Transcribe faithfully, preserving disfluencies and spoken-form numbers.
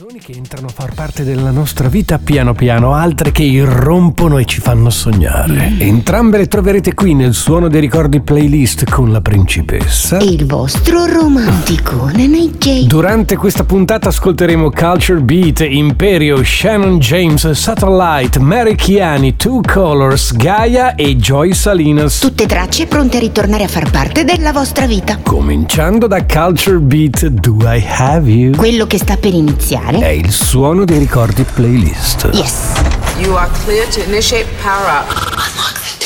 Canzoni che entrano a far parte della nostra vita piano piano, altre che irrompono e ci fanno sognare. Entrambe le troverete qui nel Suono dei Ricordi playlist con la principessa. Il vostro romanticone nei J. Durante questa puntata ascolteremo Culture Beat, Imperio, Shannon James, Satellite, Mary Chiani, Two Colors, Gaia e Joy Salinas. Tutte tracce pronte a ritornare a far parte della vostra vita. Cominciando da Culture Beat, Do I Have You? Quello che sta per iniziare È il Suono dei Ricordi playlist. Yes. You are clear to initiate power up.